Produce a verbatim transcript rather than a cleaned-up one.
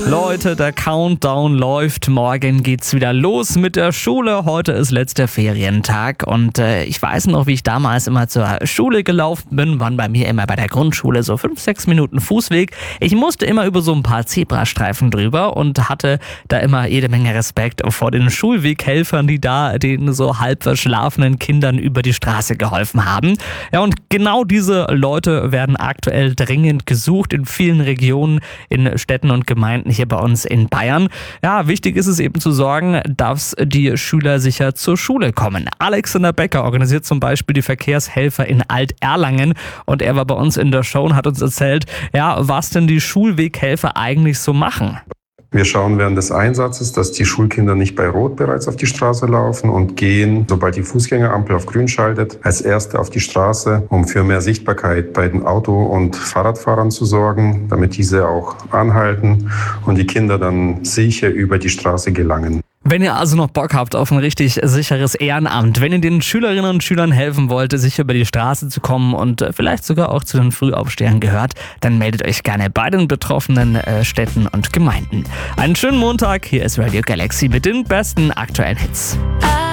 Leute, der Countdown läuft. Morgen geht's wieder los mit der Schule. Heute ist letzter Ferientag und äh, ich weiß noch, wie ich damals immer zur Schule gelaufen bin. Waren bei mir immer bei der Grundschule so fünf, sechs Minuten Fußweg. Ich musste immer über so ein paar Zebrastreifen drüber und hatte da immer jede Menge Respekt vor den Schulweghelfern, die da den so halb verschlafenen Kindern über die Straße geholfen haben. Ja, und genau diese Leute werden aktuell dringend gesucht in vielen Regionen, in Städten und Gemeinden hier bei uns in Bayern. Ja, wichtig ist es eben zu sorgen, dass die Schüler sicher zur Schule kommen. Alexander Becker organisiert zum Beispiel die Verkehrshelfer in Alt-Erlangen und er war bei uns in der Show und hat uns erzählt, ja, was denn die Schulweghelfer eigentlich so machen. Wir schauen während des Einsatzes, dass die Schulkinder nicht bei Rot bereits auf die Straße laufen und gehen, sobald die Fußgängerampel auf Grün schaltet, als Erste auf die Straße, um für mehr Sichtbarkeit bei den Auto- und Fahrradfahrern zu sorgen, damit diese auch anhalten und die Kinder dann sicher über die Straße gelangen. Wenn ihr also noch Bock habt auf ein richtig sicheres Ehrenamt, wenn ihr den Schülerinnen und Schülern helfen wollt, sicher über die Straße zu kommen und vielleicht sogar auch zu den Frühaufstehern gehört, dann meldet euch gerne bei den betroffenen äh, Städten und Gemeinden. Einen schönen Montag, hier ist Radio Galaxy mit den besten aktuellen Hits.